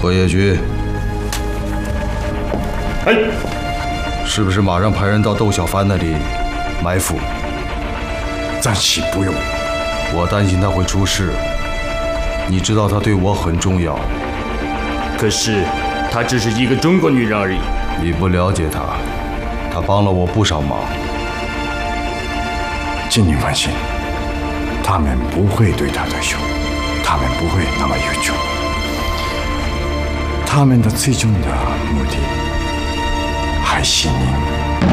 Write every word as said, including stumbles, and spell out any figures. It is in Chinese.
何野君， 哎， 是不是马上派人到窦小帆那里埋伏？ 暂时不用。 我担心他会出事。你知道他对我很重要。 可是，她只是一个中国女人而已。 你不了解她，她帮了我不少忙。 请你放心，他们不会对他动手，他们不会那么愚蠢。他们的最终的目的还是您。